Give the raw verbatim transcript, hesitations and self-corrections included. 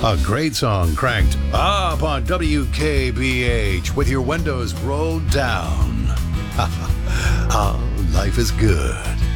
A great song cranked up on W K B H with your windows rolled down. Oh, life is good.